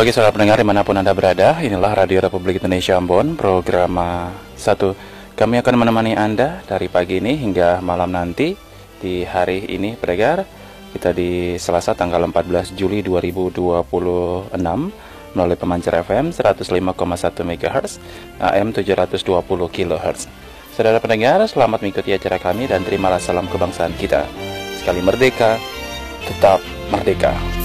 pagi saudara pendengar dimanapun Anda berada. Inilah Radio Republik Indonesia Ambon, program 1. Kami akan menemani Anda dari pagi ini hingga malam nanti. Di hari ini pendengar, kita di Selasa tanggal 14 Juli 2026 melalui pemancar FM 105,1 MHz, AM 720 kHz. Saudara pendengar, selamat mengikuti acara kami dan terimalah salam kebangsaan kita. Sekali merdeka, tetap merdeka.